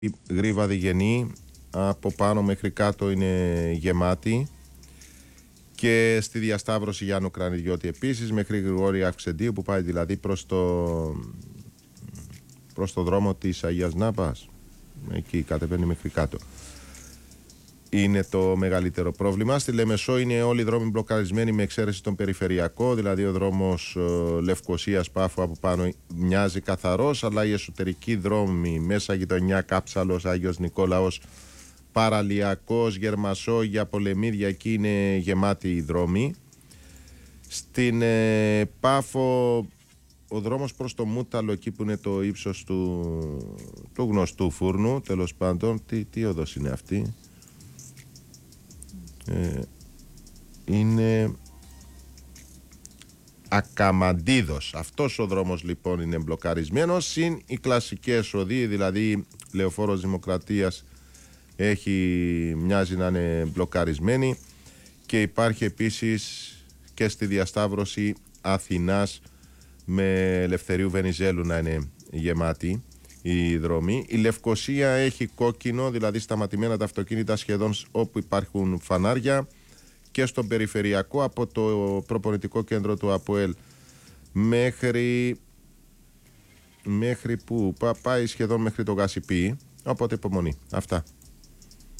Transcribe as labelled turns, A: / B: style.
A: Η Γρίβα Διγενή από πάνω μέχρι κάτω είναι γεμάτη, και στη διασταύρωση Γιάννου Κρανιδιώτη επίσης μέχρι Γρηγόρη Αυξεντίου, που πάει δηλαδή προς το δρόμο της Αγίας Νάπας, εκεί κατεβαίνει μέχρι κάτω. Είναι το μεγαλύτερο πρόβλημα. Στη Λεμεσό είναι όλοι οι δρόμοι μπλοκαρισμένοι με εξαίρεση τον περιφερειακό, δηλαδή ο δρόμος Λευκοσίας Πάφου από πάνω μοιάζει καθαρός, αλλά οι εσωτερικοί δρόμοι μέσα γειτονιά Κάψαλος, Άγιος Νικόλαος, Παραλιακός, Γερμασόγεια, Πολεμίδια, εκεί είναι γεμάτοι οι δρόμοι. Στην Πάφο ο δρόμος προς το Μούταλο, εκεί που είναι το ύψος του γνωστού φούρνου, τέλος πάντων, τι οδός είναι αυτή? Είναι Ακαμαντίδος. Αυτός ο δρόμος λοιπόν είναι μπλοκαρισμένος, συν οι κλασικές οδοί, δηλαδή Λεωφόρος Δημοκρατίας μοιάζει να είναι μπλοκαρισμένη, και υπάρχει επίσης και στη διασταύρωση Αθηνάς με Ελευθερίου Βενιζέλου να είναι γεμάτη η δρομή. Η Λευκοσία έχει κόκκινο, δηλαδή σταματημένα τα αυτοκίνητα σχεδόν όπου υπάρχουν φανάρια, και στον περιφερειακό από το προπονητικό κέντρο του ΑΠΟΕΛ μέχρι που πάει σχεδόν μέχρι το Γασιπί, οπότε υπομονή. Αυτά.